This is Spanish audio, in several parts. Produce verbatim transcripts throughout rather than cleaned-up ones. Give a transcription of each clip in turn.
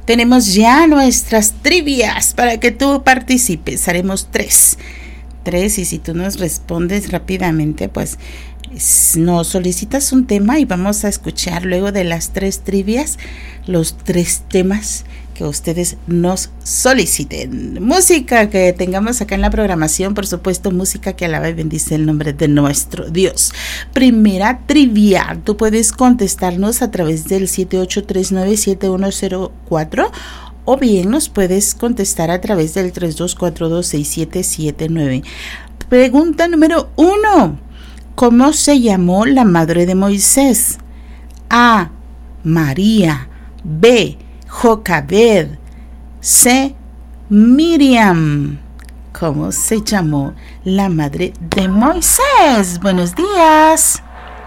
tenemos ya nuestras trivias para que tú participes. Haremos tres. Tres, y si tú nos respondes rápidamente, pues nos solicitas un tema y vamos a escuchar luego de las tres trivias los tres temas que ustedes nos soliciten. Música que tengamos acá en la programación, por supuesto, música que alaba y bendice el nombre de nuestro Dios. Primera trivia, tú puedes contestarnos a través del siete ocho tres nueve siete uno cero cuatro o bien nos puedes contestar a través del tres dos cuatro dos seis siete siete nueve. Pregunta número uno. ¿Cómo se llamó la madre de Moisés? A. María. B. Jocabed. C. Miriam. ¿Cómo se llamó la madre de Moisés? Buenos días.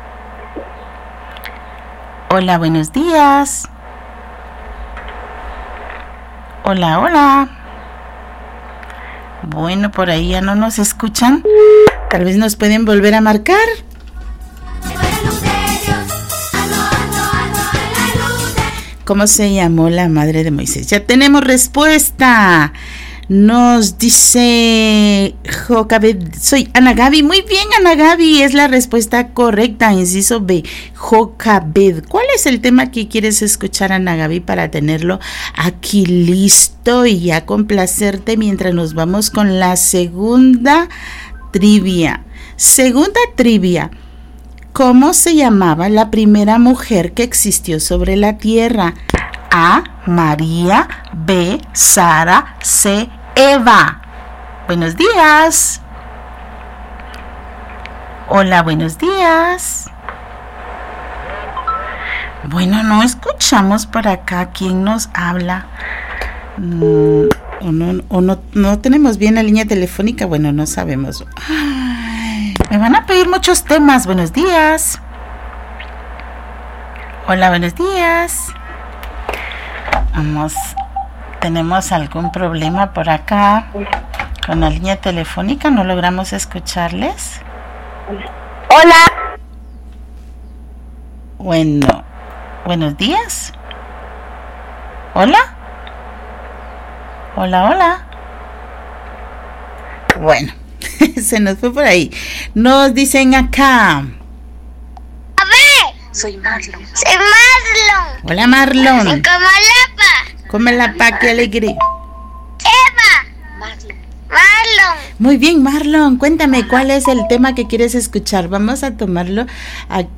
Hola, buenos días. Hola, hola. Bueno, por ahí ya no nos escuchan. Tal vez nos pueden volver a marcar. ¿Cómo se llamó la madre de Moisés? Ya tenemos respuesta. Nos dice Jocabed. Soy Ana Gaby. Muy bien, Ana Gaby. Es la respuesta correcta. Inciso B. Jocabed. ¿Cuál es el tema que quieres escuchar, Ana Gaby, para tenerlo aquí listo y ya complacerte mientras nos vamos con la segunda trivia? Segunda trivia. ¿Cómo se llamaba la primera mujer que existió sobre la tierra? A. María. B. Sara. C. Eva. Buenos días. Hola, buenos días. Bueno, no escuchamos por acá quién nos habla. Mm, o no, o no, no tenemos bien la línea telefónica. Bueno, no sabemos. Ay, me van a pedir muchos temas. Buenos días. Hola, buenos días. Vamos. ¿Tenemos algún problema por acá con la línea telefónica? ¿No logramos escucharles? Hola. Bueno, buenos días. Hola. Hola, hola. Bueno, se nos fue por ahí. Nos dicen acá. A ver. Soy Marlon. Soy Marlon. Hola, Marlon. Soy Comalapa. Come la pa, qué alegría. Eva. Marlon. Marlon. Muy bien, Marlon, cuéntame cuál es el tema que quieres escuchar. Vamos a tomarlo aquí